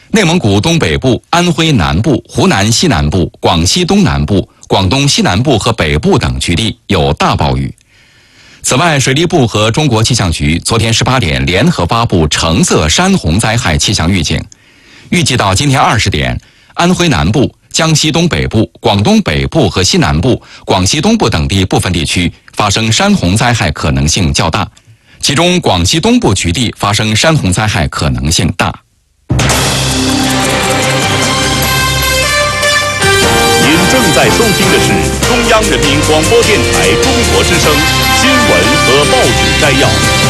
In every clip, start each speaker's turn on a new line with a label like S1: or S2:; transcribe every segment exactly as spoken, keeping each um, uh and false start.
S1: 内蒙古东北部、安徽南部、湖南西南部、广西东南部、广东西南部和北部等局地有大暴雨。此外，水利部和中国气象局昨天十八点联合发布橙色山洪灾害气象预警，预计到今天二十点，安徽南部、江西东北部、广东北部和西南部、广西东部等地部分地区发生山洪灾害可能性较大，其中广西东部局地发生山洪灾害可能性大。
S2: 您正在收听的是中央人民广播电台中国之声新闻和报纸摘要。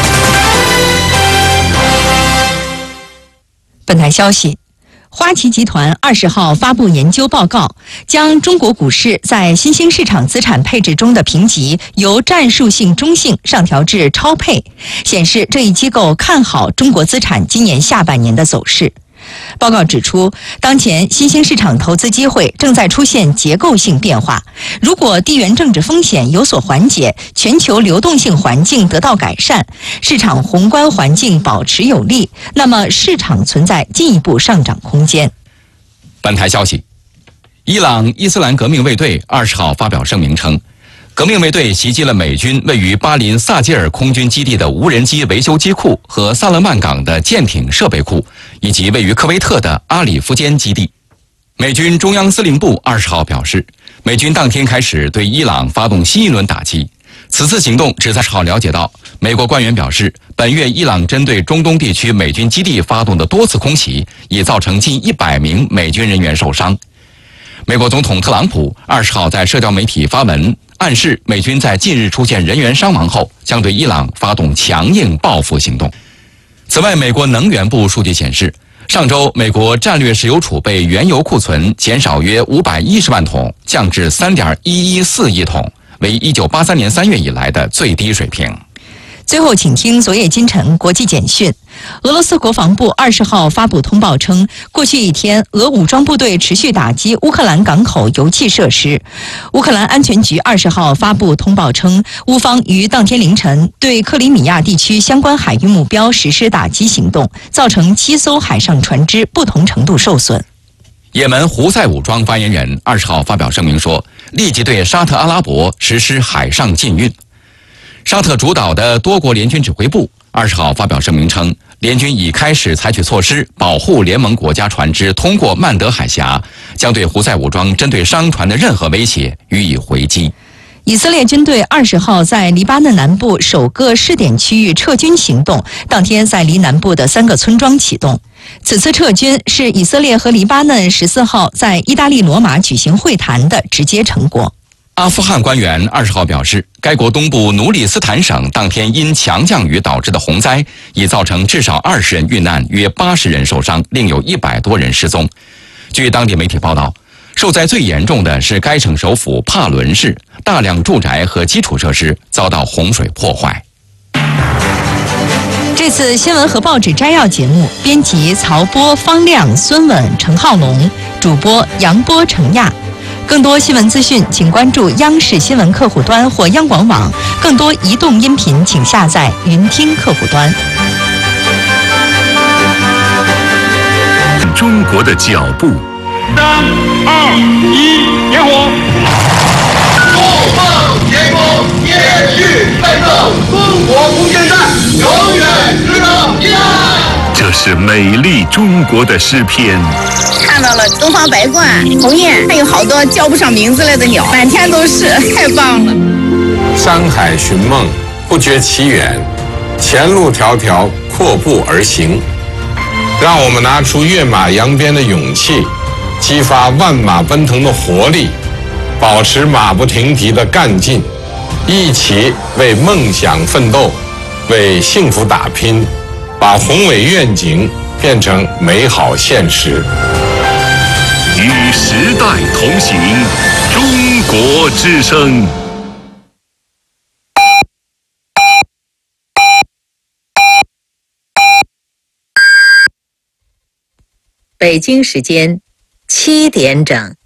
S3: 本台消息，花旗集团二十号发布研究报告，将中国股市在新兴市场资产配置中的评级由战术性中性上调至超配，显示这一机构看好中国资产今年下半年的走势。报告指出，当前新兴市场投资机会正在出现结构性变化，如果地缘政治风险有所缓解，全球流动性环境得到改善，市场宏观环境保持有利，那么市场存在进一步上涨空间。
S1: 本台消息，伊朗伊斯兰革命卫队二十号发表声明称，革命卫队袭击了美军位于巴林萨基尔空军基地的无人机维修机库和萨勒曼港的舰艇设备库，以及位于科威特的阿里夫坚基地。美军中央司令部二十号表示，美军当天开始对伊朗发动新一轮打击。此次行动旨在号了解到，美国官员表示，本月伊朗针对中东地区美军基地发动的多次空袭，已造成近一百名美军人员受伤。美国总统特朗普二十号在社交媒体发文，暗示美军在近日出现人员伤亡后，将对伊朗发动强硬报复行动。此外，美国能源部数据显示，上周美国战略石油储备原油库存减少约五百一十万桶，降至 三点一一四亿桶，为一九八三年三月以来的最低水平。
S3: 最后，请听昨夜今晨国际简讯。俄罗斯国防部二十号发布通报称，过去一天，俄武装部队持续打击乌克兰港口油气设施。乌克兰安全局二十号发布通报称，乌方于当天凌晨对克里米亚地区相关海域目标实施打击行动，造成七艘海上船只不同程度受损。
S1: 也门胡塞武装发言人二十号发表声明说，立即对沙特阿拉伯实施海上禁运。沙特主导的多国联军指挥部二十号发表声明称，联军已开始采取措施保护联盟国家船只通过曼德海峡，将对胡塞武装针对商船的任何威胁予以回击。
S3: 以色列军队二十号在黎巴嫩南部首个试点区域撤军行动，当天在黎南部的三个村庄启动。此次撤军是以色列和黎巴嫩十四号在意大利罗马举行会谈的直接成果。
S1: 阿富汗官员二十号表示，该国东部努里斯坦省当天因强降雨导致的洪灾，已造成至少二十人遇难，约八十人受伤，另有一百多人失踪。据当地媒体报道，受灾最严重的是该省首府帕伦市，大量住宅和基础设施遭到洪水破坏。
S3: 这次新闻和报纸摘要节目，编辑曹波、方亮、孙稳、陈浩龙，主播杨波、程亚。更多新闻资讯，请关注央视新闻客户端或央广网。更多移动音频，请下载云听客户端。
S2: 中国的脚步。
S4: 三二一，点火！
S5: 不放天空，继续奋斗，中国空间站永远值得依赖。
S2: 这是美丽中国的诗篇。
S6: 看到了东方白鹳、鸿雁，还有好多叫不上名字来的鸟，满天都是，太棒了。
S7: 山海寻梦，不觉其远，前路迢迢，阔步而行。让我们拿出跃马扬鞭的勇气，激发万马奔腾的活力，保持马不停蹄的干劲，一起为梦想奋斗，为幸福打拼，把宏伟愿景变成美好现实。
S2: 与时代同行，中国之声。
S8: 北京时间七点整。